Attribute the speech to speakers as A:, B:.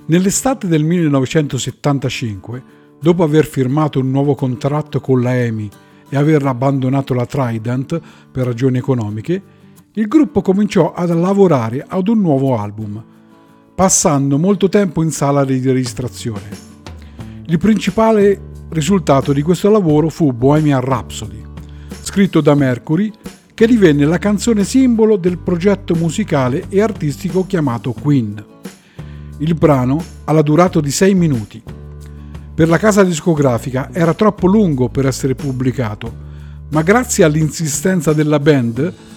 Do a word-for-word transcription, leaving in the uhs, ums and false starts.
A: Nell'estate del millenovecentosettantacinque, dopo aver firmato un nuovo contratto con la E M I e aver abbandonato la Trident per ragioni economiche, il gruppo cominciò a lavorare ad un nuovo album, passando molto tempo in sala di registrazione. Il principale risultato di questo lavoro fu Bohemian Rhapsody, scritto da Mercury, che divenne la canzone simbolo del progetto musicale e artistico chiamato Queen. Il brano ha la durata di sei minuti. Per la casa discografica era troppo lungo per essere pubblicato, ma grazie all'insistenza della band